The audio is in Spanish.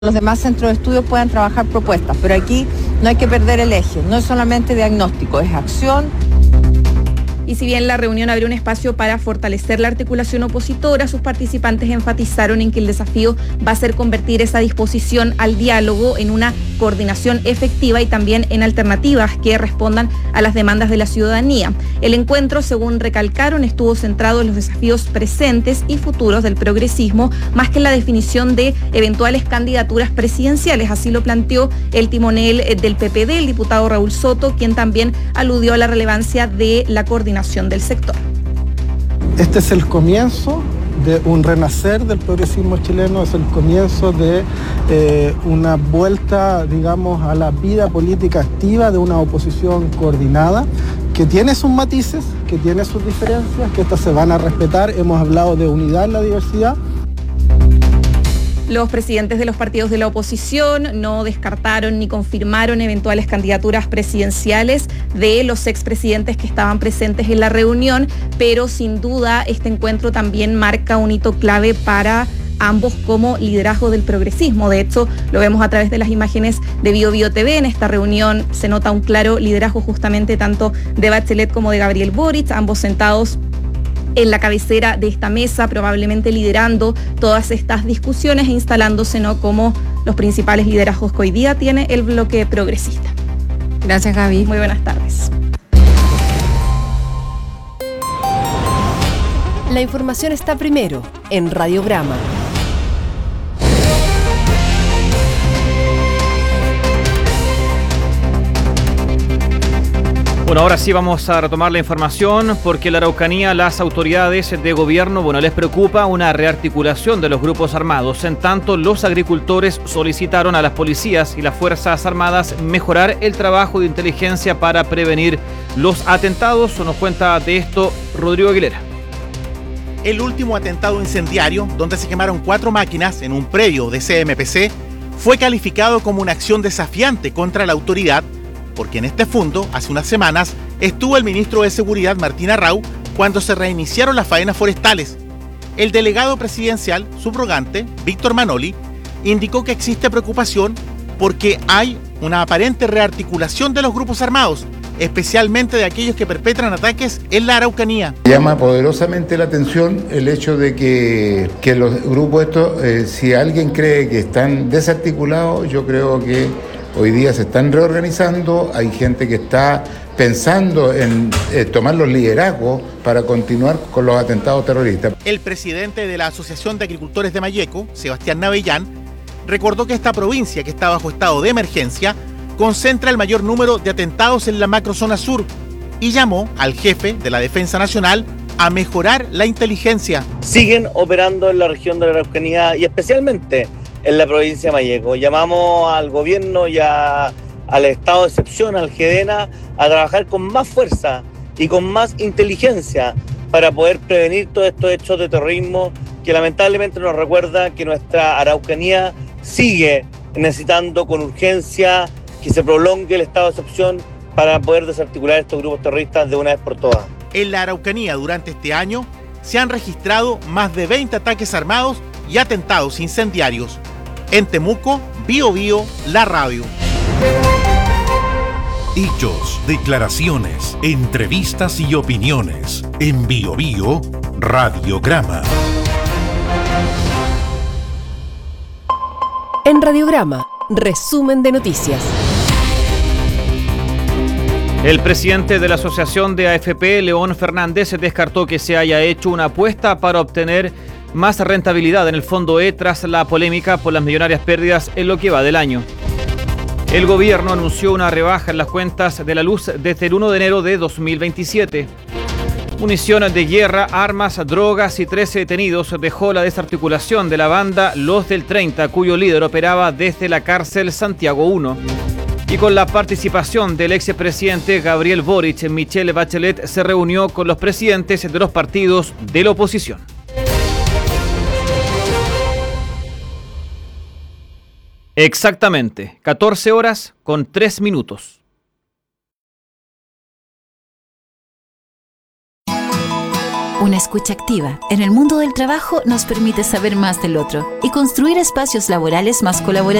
los demás centros de estudio puedan trabajar propuestas, pero aquí no hay que perder el eje, no es solamente diagnóstico, es acción. Y si bien la reunión abrió un espacio para fortalecer la articulación opositora, sus participantes enfatizaron en que el desafío va a ser convertir esa disposición al diálogo en una coordinación efectiva y también en alternativas que respondan a las demandas de la ciudadanía. El encuentro, según recalcaron, estuvo centrado en los desafíos presentes y futuros del progresismo, más que en la definición de eventuales candidaturas presidenciales. Así lo planteó el timonel del PPD, el diputado Raúl Soto, quien también aludió a la relevancia de la coordinación del sector. Este es el comienzo de un renacer del progresismo chileno, es el comienzo de una vuelta, digamos, a la vida política activa de una oposición coordinada que tiene sus matices, que tiene sus diferencias, que estas se van a respetar. Hemos hablado de unidad en la diversidad. Los presidentes de los partidos de la oposición no descartaron ni confirmaron eventuales candidaturas presidenciales de los expresidentes que estaban presentes en la reunión, pero sin duda este encuentro también marca un hito clave para ambos como liderazgo del progresismo. De hecho, lo vemos a través de las imágenes de Bio Bio TV. En esta reunión se nota un claro liderazgo justamente tanto de Bachelet como de Gabriel Boric, ambos sentados en la cabecera de esta mesa, probablemente liderando todas estas discusiones e instalándose, ¿no?, como los principales liderazgos que hoy día tiene el bloque progresista. Gracias, Gaby. Muy buenas tardes. La información está primero en Radiograma. Bueno, ahora sí vamos a retomar la información porque en la Araucanía las autoridades de gobierno, les preocupa una rearticulación de los grupos armados. En tanto, los agricultores solicitaron a las policías y las Fuerzas Armadas mejorar el trabajo de inteligencia para prevenir los atentados. Nos cuenta de esto Rodrigo Aguilera. El último atentado incendiario, donde se quemaron 4 máquinas en un predio de CMPC, fue calificado como una acción desafiante contra la autoridad, porque en este fundo, hace unas semanas, estuvo el ministro de Seguridad, Martín Arrau, cuando se reiniciaron las faenas forestales. El delegado presidencial subrogante, Víctor Manoli, indicó que existe preocupación porque hay una aparente rearticulación de los grupos armados, especialmente de aquellos que perpetran ataques en la Araucanía. Llama poderosamente la atención el hecho de que los grupos estos, si alguien cree que están desarticulados, yo creo que hoy día se están reorganizando, hay gente que está pensando en tomar los liderazgos para continuar con los atentados terroristas. El presidente de la Asociación de Agricultores de Malleco, Sebastián Navellán, recordó que esta provincia, que está bajo estado de emergencia, concentra el mayor número de atentados en la macrozona sur y llamó al jefe de la Defensa Nacional a mejorar la inteligencia. Siguen operando en la región de la Araucanía y especialmente en la provincia de Malleco. Llamamos al gobierno y al estado de excepción, al GEDENA, a trabajar con más fuerza y con más inteligencia para poder prevenir todos estos hechos de terrorismo que lamentablemente nos recuerda que nuestra Araucanía sigue necesitando con urgencia que se prolongue el estado de excepción para poder desarticular estos grupos terroristas de una vez por todas. En la Araucanía durante este año se han registrado más de 20 ataques armados y atentados incendiarios. En Temuco, Bio Bio, la radio. Hechos, declaraciones, entrevistas y opiniones. En Bio Bio, Radiograma. En Radiograma, resumen de noticias. El presidente de la Asociación de AFP, León Fernández, descartó que se haya hecho una apuesta para obtener más rentabilidad en el Fondo E tras la polémica por las millonarias pérdidas en lo que va del año. El gobierno anunció una rebaja en las cuentas de la luz desde el 1 de enero de 2027. Munición de guerra, armas, drogas y 13 detenidos dejó la desarticulación de la banda Los del 30, cuyo líder operaba desde la cárcel Santiago 1. Y con la participación del expresidente Gabriel Boric, Michelle Bachelet se reunió con los presidentes de los partidos de la oposición. Exactamente, 14 horas con 3 minutos. Una escucha activa en el mundo del trabajo nos permite saber más del otro y construir espacios laborales más colaborativos